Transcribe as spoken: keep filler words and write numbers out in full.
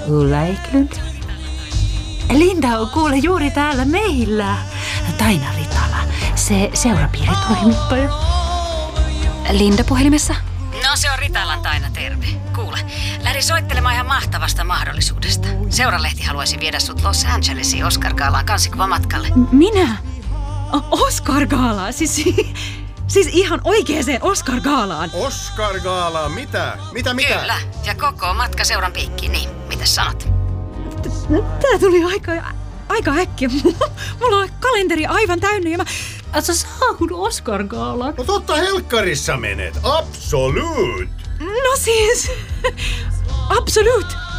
Ulla Eklund. Linda on kuule juuri täällä meillä. Taina Ritala, se seurapiiritoimittaja. Linda puhelimessa? No se on Ritalan Taina, terve. Kuule, lähdin soittelemaan ihan mahtavasta mahdollisuudesta. Seuralehti haluaisi viedä sut Los Angelesiin Oscar-gaalaan kansikuvamatkalle. Minä? O- Oscar-gaalaa? Siis, siis ihan oikeeseen Oscar-gaalaan? Oscar-gaalaa? Mitä? Mitä mitä? Kyllä, ja koko matka seuran piikkiin, niin mitäs sanot? Tää tuli aika, aika äkkiä. Mulla on kalenteri aivan täynnä ja mä... Sä saahun Oscar-gaalaan. No totta helkkarissa menet. Absolut! No siis... Absolut!